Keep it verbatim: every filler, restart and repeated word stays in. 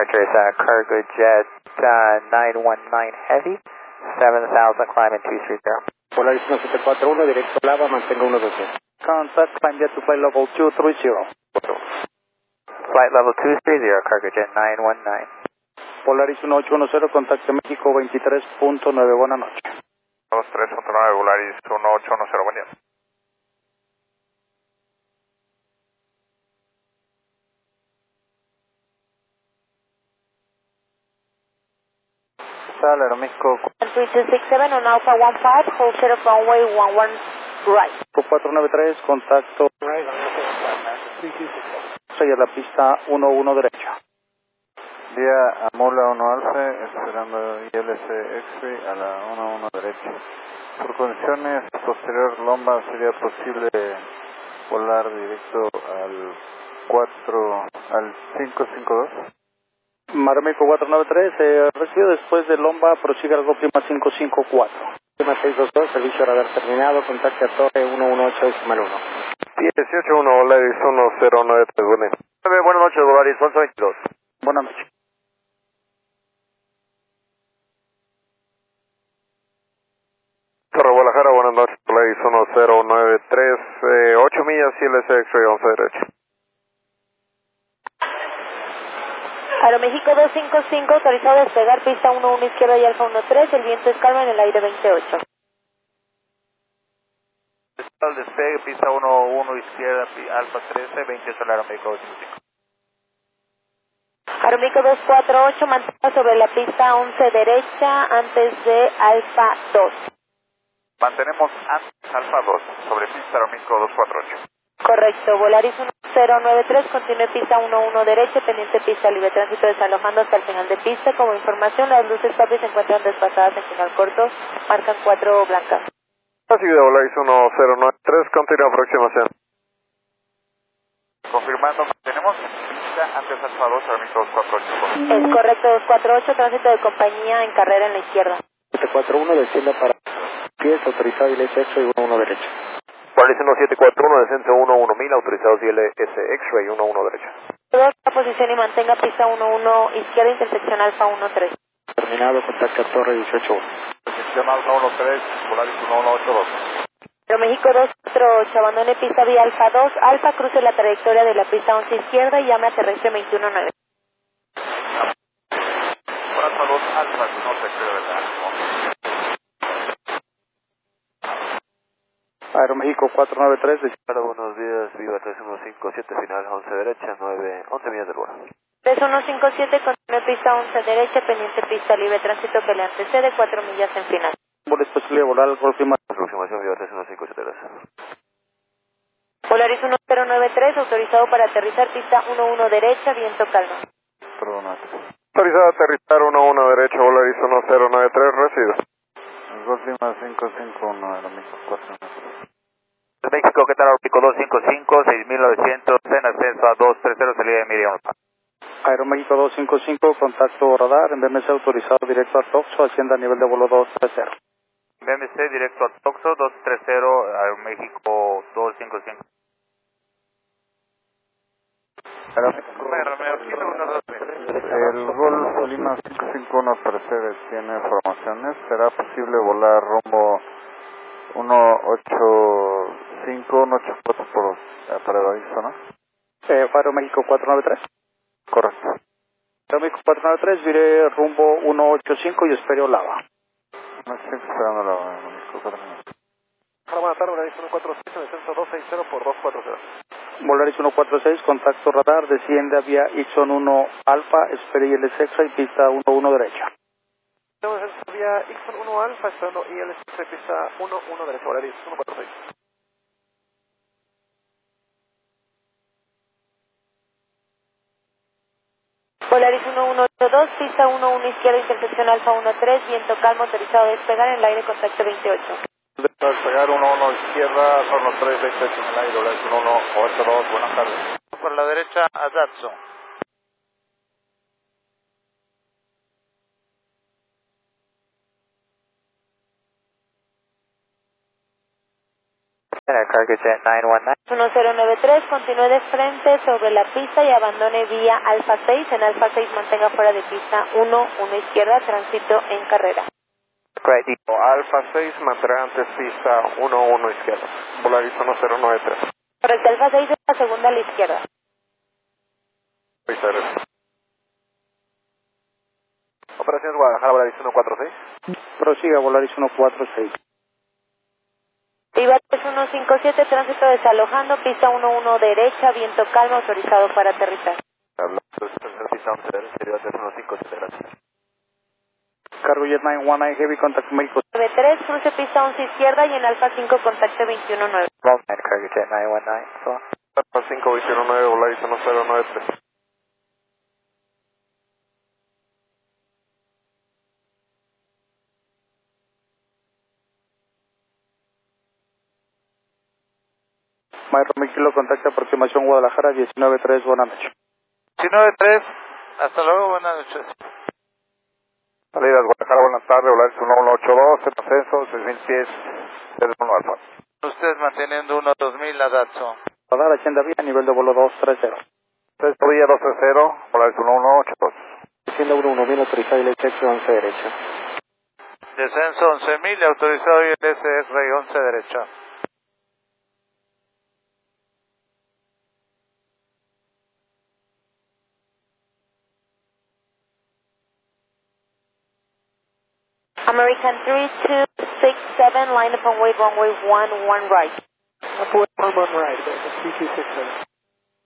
departure is uh, Cargo Jet uh, nine one nine Heavy, seven thousand, climbing two three zero. Polaris uno siete cuatro uno, directo Lava, mantenga uno dos cero. Contact, climb jet to flight level two three zero. Flight level two three zero, Cargo Jet nine one nine. Polaris uno ocho uno cero, contacto México veintitrés punto nueve, buenas noches. veintitrés punto nueve, Polaris uno ocho uno cero, buen día. Sal, Aeroméxico three two six seven on Alpha one five, hold set of runway one one right. cuatro nueve tres, contacto y a la pista uno uno derecha. Vía Amula uno Alfa, esperando I L C X-Ray a la uno uno derecha. Por condiciones posterior Lomba sería posible volar directo al cuatro, al cinco cinco dos. Marmeco cuatro nueve tres, eh, recibe después de Lomba, prosigue al Prima cinco cinco cuatro. Prima seis dos dos, servicio radar terminado, contacte a Torre uno uno ocho decimal uno. dieciocho uno, Volaris uno cero nueve tres, buen día. Buenas noches, Volaris once veintidós. Buenas noches. Torre Guadalajara, buenas noches, Volaris uno cero nueve tres, eh, ocho millas, I L C X-Ray once derecha. Aeroméxico dos cinco cinco, autorizado a despegar pista uno uno izquierda y Alfa uno tres, el viento es calma en el aire veintiocho. Al despegue, pista uno uno izquierda, Alfa trece, veintiocho al Aeroméxico dos cinco cinco. Aeroméxico dos cuatro ocho, mantenga sobre la pista once derecha antes de Alfa dos. Mantenemos antes Alfa dos, sobre pista Aeroméxico dos cuatro ocho. Correcto, Volaris uno cero nueve tres, continúe pista uno uno derecha, pendiente pista libre, tránsito desalojando hasta el final de pista. Como información, las luces papi se encuentran desfasadas en final corto, marcan cuatro blancas. Así de Volaris uno cero nueve tres, continúa aproximación. Confirmando, mantenemos pista antes Alfa dos, Aeroméxico dos cuatro ocho. Es correcto, dos cuatro ocho, tránsito de compañía en carrera en la izquierda. siete cuatro uno, descienda para pies, autorizado I L S X-Ray uno uno derecha. Volaris uno siete cuatro uno, descenso uno uno mil, autorizados I L S X-Ray uno uno derecha. Dos a posición y mantenga pista uno uno izquierda, intersección Alfa uno tres. Terminado, contacte a Torre dieciocho uno. Intersección Alfa uno tres, Volaris uno uno ocho dos. Aeroméxico dos cuatro ocho, abandone pista vía Alfa dos, Alfa cruce la trayectoria de la pista once izquierda y llame a terrestre veintiuno nueve. Por Alfa dos, Alfa, no se cree, ¿verdad? Aeroméxico cuatro nueve tres, Hola, buenos días, Viva tres uno cinco siete, final once derecha, nueve, once millas del vuelo. tres uno cinco siete, continúe pista once derecha, pendiente pista libre, tránsito que le antecede, cuatro millas en final. ¿es posible volar al Prima? Aproximación Viva tres uno cinco siete, gracias. Volaris uno cero nueve tres, autorizado para aterrizar pista uno uno derecha, viento calma. Perdona. Autorizado a aterrizar uno uno derecha, Volaris uno cero nueve tres, recibe. Golf Lima cinco cinco uno, Aeroméxico cuatro nueve tres. México, ¿qué tal? Aeroméxico dos cinco cinco, seis mil novecientos, en ascenso a dos tres cero, salida de Miriam. Aeroméxico dos cinco cinco, contacto radar, en B M C autorizado directo a Toxo, hacienda a nivel de vuelo dos tres cero. B M C directo a Toxo, dos tres cero, Aeroméxico dos cinco cinco. El Golf Lima cinco cinco uno, al parecer tiene informaciones. ¿Será posible volar rumbo uno ocho cinco, uno ocho cuatro por eh, para Paraíso, no? Eh, Aeroméxico cuatro nueve tres. Correcto. Aeroméxico cuatro nueve tres, viré rumbo uno ocho cinco y espero Lava. No estoy esperando la Aeroméxico cuatro nueve tres. Hola, buenas tardes, Volaris uno cuatro seis, descenso dos seis cero por dos cuatro cero. Volaris uno cuatro seis, contacto radar, desciende a vía Ixon uno Alfa, espere I L S X y pista uno uno derecha. Descenso vía Ixon uno Alfa, esperando I L S X, pista uno uno derecha, Volaris uno cuatro seis. Volaris uno uno ocho dos, pista uno uno izquierda, intersección Alfa uno tres, viento calmo, autorizado a despegar en el aire, contacto veintiocho. Despegar uno uno izquierda, uno tres veintiocho en el aire, Volaris uno uno ocho dos, buenas tardes. Por la derecha, a Datsun. Center, Cargojet nine one nine. uno cero nueve tres, continúe de frente sobre la pista y abandone vía Alfa seis. En Alfa seis mantenga fuera de pista uno uno izquierda, tránsito en carrera. Great. Alfa seis, mantendrá antes pista uno uno izquierda. Polaris uno cero nueve tres. Correcto, Alfa seis es la segunda a la izquierda. Operaciones Guadalajara, Volaris uno cuatro seis. Prosiga Volaris uno cuatro seis. Viva tres uno cinco siete, tránsito desalojando, pista uno uno derecha, viento calmo, autorizado para aterrizar. Hablando de pista once derecha, Viva tres uno cinco siete, gracias. Cargojet nine one nine, Heavy Contact México. nueve tres, cruce pista once izquierda y en Alfa cinco contacte veintiuno nueve. Center, Cargojet nine one nine. So. Alfa cinco veintiuno nueve, Volaris uno cero nueve tres. Mike Kilo, contacto aproximación Guadalajara diecinueve tres, buenas noches. diecinueve tres, hasta luego, buenas noches. Salidas Guadalajara, buenas tardes, Volaris uno uno ocho dos, en ascenso, seis mil pies, tres uno Alfa. Ustedes manteniendo uno dos mil a Datsun. Radar Hacienda Vía, nivel de vuelo dos tres cero. tres Villa dos tres cero, Volaris uno uno ocho dos. Hacienda uno uno mil, autorizado y el once derecha. Descenso once mil, autorizado y el S R once derecha. American three two six seven, line up on wave runway one one right. One right, three two six seven.